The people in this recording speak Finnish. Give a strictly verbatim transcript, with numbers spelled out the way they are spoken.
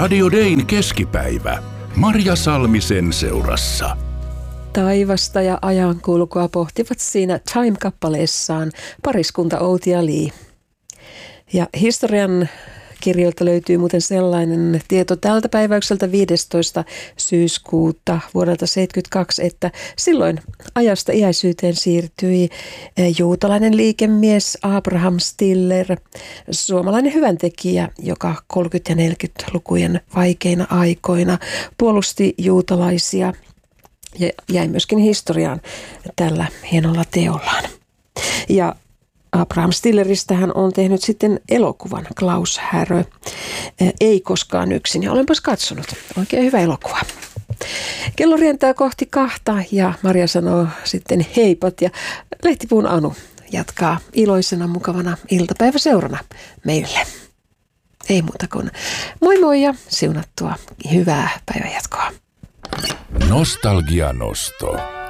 Radio Dayn keskipäivä. Marja Salmisen seurassa. Taivasta ja ajankulkua pohtivat siinä Time-kappaleessaan pariskunta Outi ja Lee. Ja historian kirjoilta löytyy muuten sellainen tieto tältä päiväykseltä viidestoista syyskuuta vuodelta seitsemänkymmentäkaksi, että silloin ajasta iäisyyteen siirtyi juutalainen liikemies Abraham Stiller, suomalainen hyväntekijä, joka kolmekymmentä- ja neljäkymmentälukujen vaikeina aikoina puolusti juutalaisia ja jäi myöskin historiaan tällä hienolla teollaan. Ja Abraham Stilleristä hän on tehnyt sitten elokuvan Klaus Härö, Ei koskaan yksin, ja olenpas katsonut. Oikein hyvä elokuva. Kello rientää kohti kahta ja Marja sanoo sitten heipat ja Lehtipuun Anu jatkaa iloisena mukavana iltapäiväseurana meille. Ei muuta kuin moi moi ja siunattua hyvää päivänjatkoa. Nostalgianosto.